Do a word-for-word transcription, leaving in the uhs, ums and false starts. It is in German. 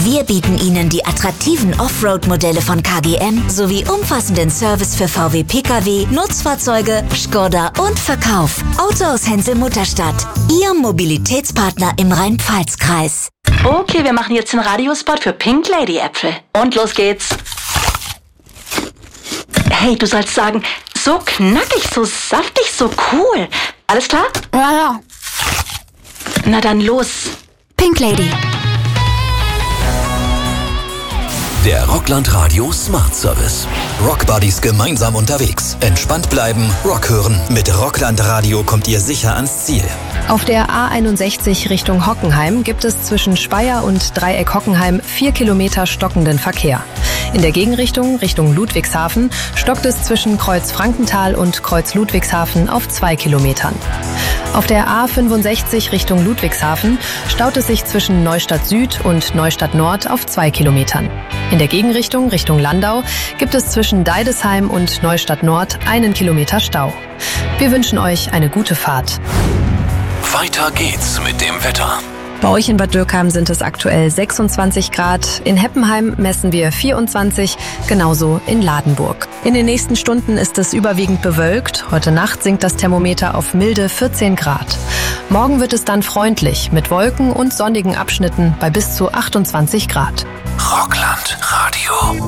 Wir bieten Ihnen die attraktiven Offroad-Modelle von K G M sowie umfassenden Service für V W Pkw, Nutzfahrzeuge, Skoda und Verkauf. Autohaus Hensel Mutterstadt, Ihr Mobilitätspartner im Rhein-Pfalz-Kreis. Okay, wir machen jetzt den Radiospot für Pink Lady Äpfel. Und los geht's. Hey, du sollst sagen, so knackig, so saftig, so cool. Alles klar? Ja, ja. Na dann los. Pink Lady. Der Rockland Radio Smart Service. Rockbuddies gemeinsam unterwegs. Entspannt bleiben, Rock hören. Mit Rockland Radio kommt ihr sicher ans Ziel. Auf der A einundsechzig Richtung Hockenheim gibt es zwischen Speyer und Dreieck Hockenheim vier Kilometer stockenden Verkehr. In der Gegenrichtung, Richtung Ludwigshafen, stockt es zwischen Kreuz Frankenthal und Kreuz Ludwigshafen auf zwei Kilometern. Auf der A fünfundsechzig Richtung Ludwigshafen staut es sich zwischen Neustadt Süd und Neustadt Nord auf zwei Kilometern. In der Gegenrichtung, Richtung Landau, gibt es zwischen Deidesheim und Neustadt Nord einen Kilometer Stau. Wir wünschen euch eine gute Fahrt. Weiter geht's mit dem Wetter. Bei euch in Bad Dürkheim sind es aktuell sechsundzwanzig Grad. In Heppenheim messen wir vierundzwanzig, genauso in Ladenburg. In den nächsten Stunden ist es überwiegend bewölkt. Heute Nacht sinkt das Thermometer auf milde vierzehn Grad. Morgen wird es dann freundlich mit Wolken und sonnigen Abschnitten bei bis zu achtundzwanzig Grad. Rockland Radio.